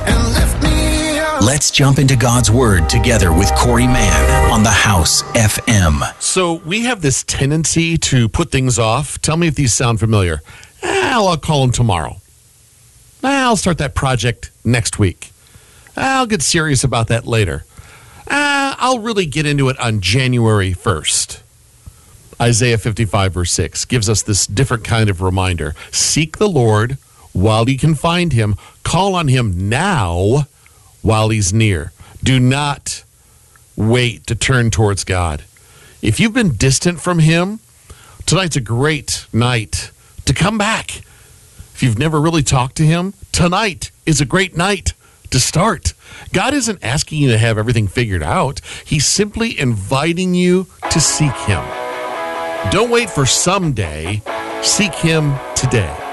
and lift me up. Let's jump into God's Word together with Corey Mann on the House FM. So we have this tendency to put things off. Tell me if these sound familiar. I'll call him tomorrow. I'll start that project next week. I'll get serious about that later. I'll really get into it on January 1st. Isaiah 55 verse 6 gives us this different kind of reminder. Seek the Lord while you can find him. Call on him now while he's near. Do not wait to turn towards God. If you've been distant from him, tonight's a great night to come back. If you've never really talked to him, tonight is a great night to start. God isn't asking you to have everything figured out. He's simply inviting you to seek him. Don't wait for someday. Seek him today.